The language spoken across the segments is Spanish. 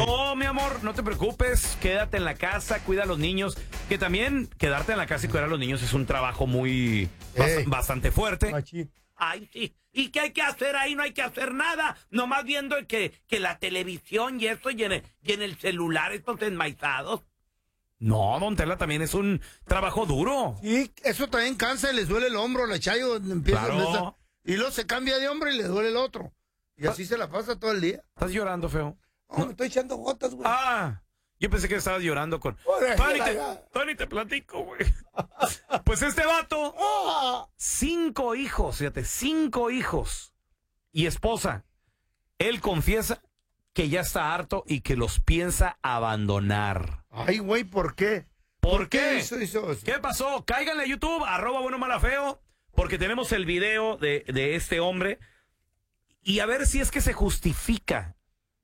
No, mi amor, no te preocupes, quédate en la casa, cuida a los niños, que también quedarte en la casa y cuidar a los niños es un trabajo muy bastante fuerte. Machín. Ay, sí. ¿Y qué hay que hacer ahí? No hay que hacer nada. Nomás viendo que la televisión y eso y en el celular, estos enmaizados. No, don Tela, también es un trabajo duro. Y eso también cansa y les duele el hombro, la chayo empieza Claro. a empezar. Y luego se cambia de hombre y le duele el otro. Y así se la pasa todo el día. ¿Estás llorando, feo? No, me estoy echando gotas, güey. Ah, yo pensé que estabas llorando con... Órale, Tony, te platico, güey. Pues este vato, 5 hijos, fíjate, 5 hijos y esposa. Él confiesa que ya está harto y que los piensa abandonar. Ay, güey, ¿por qué? ¿Por qué? hizo eso? ¿Qué pasó? Cáiganle a YouTube, @buenomalafeo, porque tenemos el video de este hombre y a ver si es que se justifica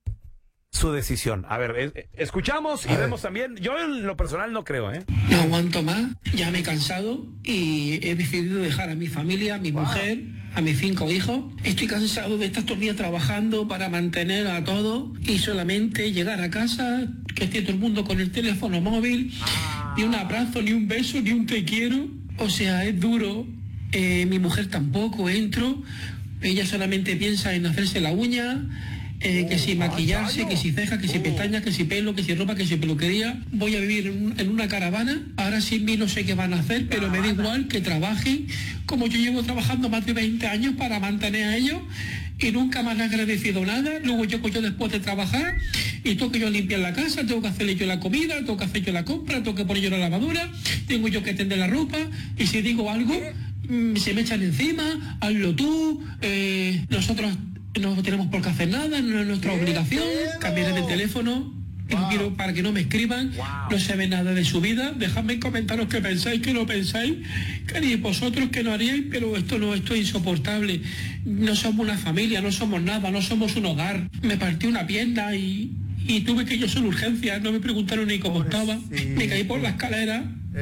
su decisión. A ver, escuchamos y vemos también. Yo en lo personal no creo, ¿eh? No aguanto más, ya me he cansado y he decidido dejar a mi familia, a mi mujer, a mis 5 hijos. Estoy cansado de estar todo el día trabajando para mantener a todos y solamente llegar a casa, que esté todo el mundo con el teléfono móvil, ni un abrazo, ni un beso, ni un te quiero. O sea, es duro. Mi mujer tampoco, entro, ella solamente piensa en hacerse la uña. Que si maquillarse, que si cejas, que si pestañas, que si pelo, que si ropa, que si peluquería. Voy a vivir en una caravana. Ahora sin mí no sé qué van a hacer, pero me da igual que trabajen como yo llevo trabajando más de 20 años para mantener a ellos y nunca me han agradecido nada. Luego yo después de trabajar y tengo que yo limpiar la casa, tengo que hacerle yo la comida, tengo que hacer yo la compra, tengo que poner yo la lavadura, tengo yo que tender la ropa y si digo algo se me echan encima, hazlo tú, nosotros no tenemos por qué hacer nada, no es nuestra obligación, cambiaré de teléfono, no quiero para que no me escriban, no se ve nada de su vida, dejadme en comentarios qué pensáis, qué no pensáis, qué haríais vosotros, qué no haríais, pero esto es insoportable, no somos una familia, no somos nada, no somos un hogar, me partí una pierna y tuve que ir yo solo urgencias, no me preguntaron ni cómo estaba, me caí por la escalera.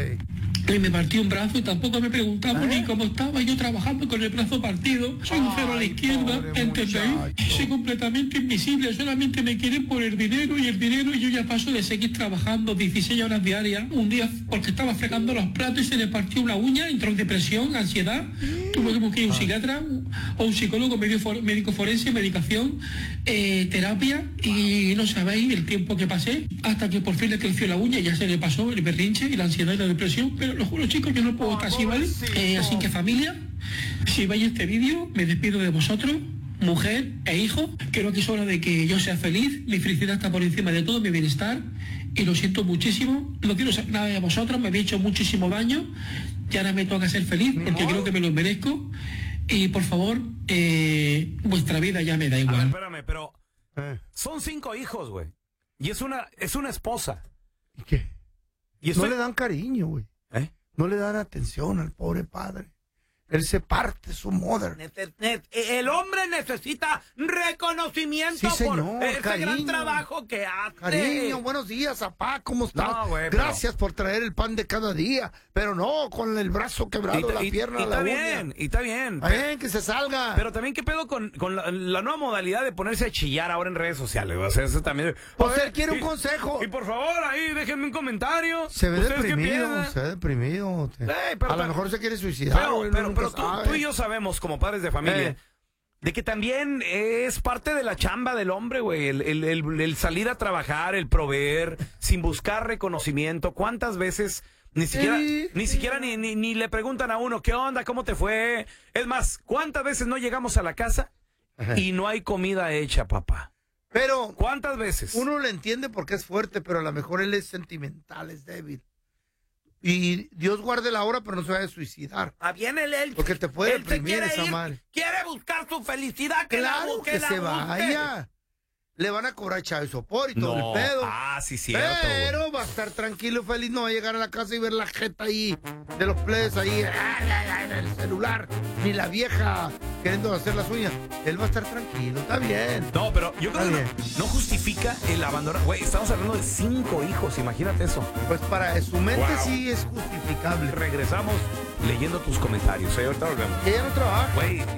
Y me partí un brazo y tampoco me preguntaban ni cómo estaba, yo trabajando con el brazo partido, soy un cero a la izquierda, ¿entendéis? Soy completamente invisible, solamente me quieren por el dinero y yo ya paso de seguir trabajando 16 horas diarias, un día porque estaba fregando los platos y se le partió una uña, entró en depresión, ansiedad, tuve que ir a un psiquiatra o un psicólogo, médico forense, medicación, terapia y no sabéis el tiempo que pasé hasta que por fin le creció la uña y ya se le pasó el berrinche y la ansiedad y la depresión, pero lo juro chicos, yo no puedo estar así, ¿vale? Así que familia, si veis este vídeo, me despido de vosotros, mujer e hijo. Creo que es hora de que yo sea feliz, mi felicidad está por encima de todo, mi bienestar, y lo siento muchísimo, no quiero saber nada de vosotros, me habéis hecho muchísimo daño, y ahora me toca ser feliz, porque creo que me lo merezco, y por favor, vuestra vida ya me da igual. A ver, espérame, pero son 5 hijos, güey, y es una esposa. ¿Y qué? Y No le dan cariño, güey. No le dan atención al pobre padre. Él se parte su mother. El hombre necesita reconocimiento Sí, señor, por ese cariño. gran trabajo que hace. Cariño, buenos días, papá, ¿cómo estás? No, güey, Gracias por traer el pan de cada día, pero no con el brazo quebrado, la pierna, la uña. Y está bien. Está bien, que se salga. Pero también, ¿qué pedo con la nueva modalidad de ponerse a chillar ahora en redes sociales? O sea, eso también... Pues él quiere un consejo. Y por favor, ahí, déjenme un comentario. Se ve ¿Ustedes qué deprimido, piensan? se ve deprimido. Pero a lo mejor se quiere suicidar. Pero tú y yo sabemos, como padres de familia, de que también es parte de la chamba del hombre, güey, el salir a trabajar, el proveer, sin buscar reconocimiento. ¿Cuántas veces ni siquiera ni le preguntan a uno, ¿qué onda? ¿Cómo te fue? Es más, ¿cuántas veces no llegamos a la casa y no hay comida hecha, papá? Pero ¿cuántas veces? Uno le entiende porque es fuerte, pero a lo mejor él es sentimental, es débil. Y Dios guarde la hora, pero no se vaya a suicidar. Bien él. Porque te puede él se deprimir quiere esa ir, madre. quiere buscar su felicidad, que Claro, la busque, que la se busque. vaya. Le van a cobrar chave sopor y todo No. el pedo. Ah, sí, cierto. Pero va a estar tranquilo, feliz. No va a llegar a la casa y ver la jeta ahí de los plebes ahí en el celular. Ni la vieja queriendo hacer las uñas. Él va a estar tranquilo, está bien. No, pero yo creo Está que bien. no justifica el abandonar. Güey, estamos hablando de 5 hijos, imagínate eso. Pues para su mente Wow. sí es justificable. Regresamos leyendo tus comentarios. Ahorita volvemos. Ella no trabaja. Güey.